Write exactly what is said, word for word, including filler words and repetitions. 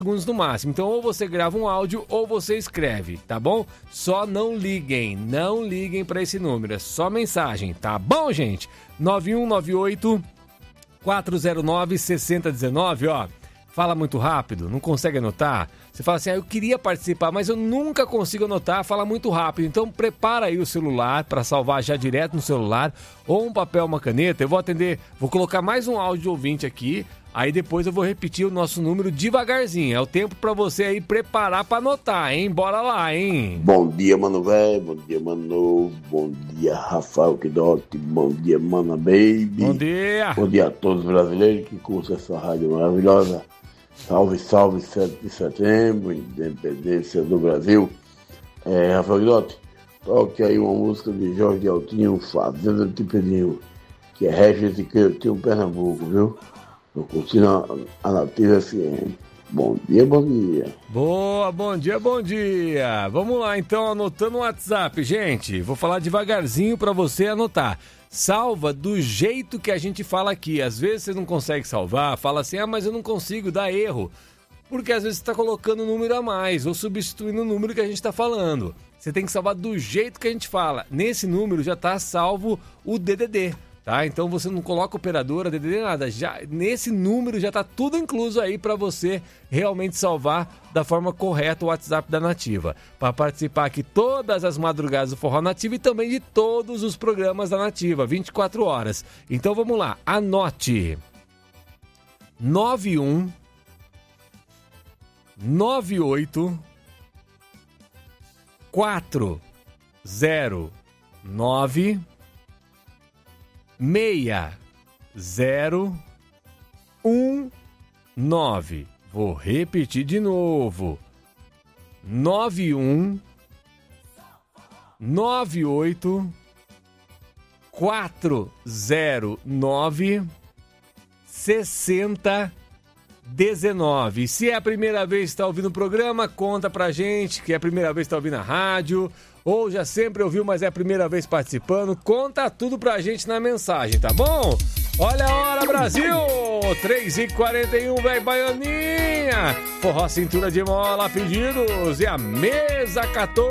segundos no máximo. Então, ou você grava um áudio ou você escreve, tá bom? Só não liguem, não liguem para esse número, é só mensagem, tá bom, gente? nove um nove oito, quatro zero nove, seis zero um nove, ó. Fala muito rápido, não consegue anotar? Você fala assim, ah, eu queria participar, mas eu nunca consigo anotar, fala muito rápido. Então prepara aí o celular para salvar já direto no celular, ou um papel, uma caneta. Eu vou atender, vou colocar mais um áudio de ouvinte aqui, aí depois eu vou repetir o nosso número devagarzinho. É o tempo para você aí preparar para anotar, hein? Bora lá, hein? Bom dia, mano velho, bom dia, mano novo, bom dia, Rafael Kidotti, bom dia, mana baby. Bom dia. Bom dia a todos os brasileiros que curtem essa rádio maravilhosa. Salve, salve, sete de setembro, independência do Brasil. É, Rafael Guidotti, toque aí uma música de Jorge Altinho, Fazenda de Pedrinho, que é Regis e Cretinho, Pernambuco, viu? Tô curtindo a, a Nativa F M. Bom dia, bom dia. Boa, bom dia, bom dia. Vamos lá, então, anotando o WhatsApp, gente. Vou falar devagarzinho para você anotar. Salva do jeito que a gente fala aqui. Às vezes você não consegue salvar, fala assim, ah, mas eu não consigo, dá erro. Porque às vezes você está colocando um número a mais ou substituindo o número que a gente está falando. Você tem que salvar do jeito que a gente fala. Nesse número já está salvo o D D D, tá? Então você não coloca operadora, D D D, nada. Já, nesse número já está tudo incluso aí para você realmente salvar da forma correta o WhatsApp da Nativa. Para participar aqui todas as madrugadas do Forró Nativa e também de todos os programas da Nativa, vinte e quatro horas. Então vamos lá, anote. nove um nove oito quatro zero nove seis zero um nove. Vou repetir de novo. nove um nove oito quatro zero nove seis zero um nove. Se é a primeira vez que está ouvindo o programa, conta pra gente que é a primeira vez que está ouvindo a rádio, ou já sempre ouviu, mas é a primeira vez participando. Conta tudo pra gente na mensagem, tá bom? Olha a hora, Brasil! três e quarenta e um, velho Baianinha! Forró Cintura de Mola, pedidos! E a mesa catou